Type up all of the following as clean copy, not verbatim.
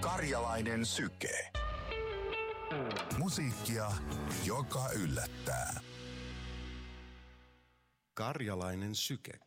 Karjalainen syke. Musiikkia, joka yllättää. Karjalainen syke.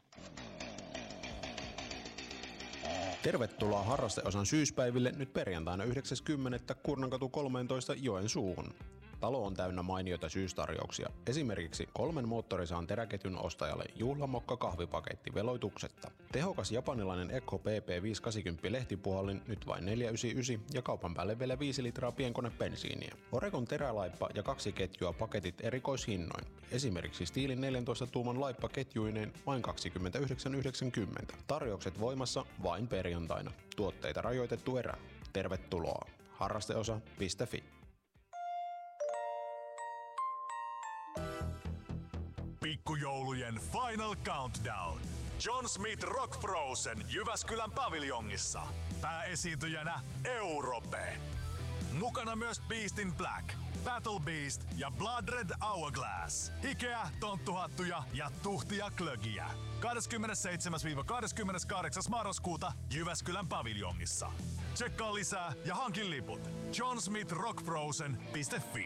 Tervetuloa harrasteosan syyspäiville nyt perjantaina 9.10. Kurnankatu 13 Joensuuhun. Talo on täynnä mainioita syystarjouksia. Esimerkiksi 3 moottorisaan teräketjun ostajalle juhlamokka kahvipaketti veloituksetta. Tehokas japanilainen Echo PP580 lehtipuhallin nyt vain 499 ja kaupan päälle vielä 5 litraa pienkonebensiiniä. Oregon terälaippa ja 2 ketjua paketit erikoishinnoin. Esimerkiksi Stiilin 14 tuuman laippa ketjuineen vain 29,90. Tarjoukset voimassa vain perjantaina. Tuotteita rajoitettu erä. Tervetuloa. Harrasteosa.fi. Pikkujoulujen Final Countdown. John Smith Rock Frozen Jyväskylän paviljongissa. Pääesiintyjänä Europe. Mukana myös Beast in Black, Battle Beast ja Blood Red Hourglass. Hikeä, tonttuhattuja ja tuhtia klögiä. 27-28. marraskuuta Jyväskylän paviljongissa. Tsekkaa lisää ja hankin liput johnsmithrockfrozen.fi.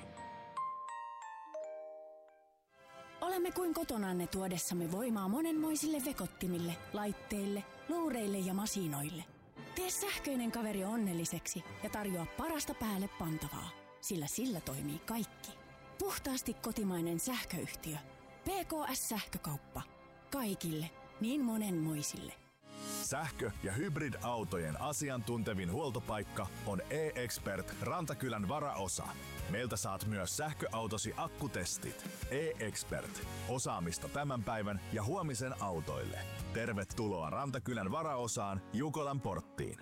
Olemme kuin kotonanne tuodessamme voimaa monenmoisille vekottimille, laitteille, luureille ja masinoille. Tee sähköinen kaveri onnelliseksi ja tarjoa parasta päälle pantavaa, sillä sillä toimii kaikki. Puhtaasti kotimainen sähköyhtiö. PKS-sähkökauppa. Kaikille, niin monenmoisille. Sähkö- ja hybridautojen asiantuntevin huoltopaikka on E-Expert Rantakylän varaosa. Meiltä saat myös sähköautosi akkutestit. E-Expert. Osaamista tämän päivän ja huomisen autoille. Tervetuloa Rantakylän varaosaan Jukolan porttiin.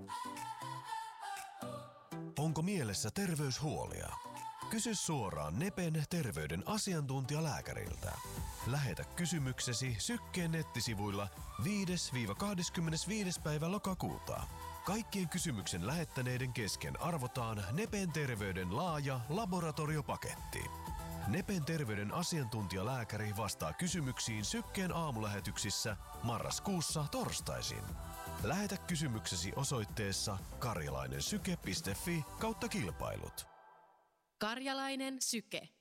Onko mielessä terveyshuolia? Kysy suoraan Nepen terveyden asiantuntijalääkäriltä. Lähetä kysymyksesi Sykkeen nettisivuilla 5-25. päivä lokakuuta. Kaikkien kysymyksen lähettäneiden kesken arvotaan Nepen terveyden laaja laboratoriopaketti. Nepen terveyden asiantuntijalääkäri vastaa kysymyksiin Sykkeen aamulähetyksissä marraskuussa torstaisin. Lähetä kysymyksesi osoitteessa karjalainensyke.fi/kilpailut. Karjalainen syke.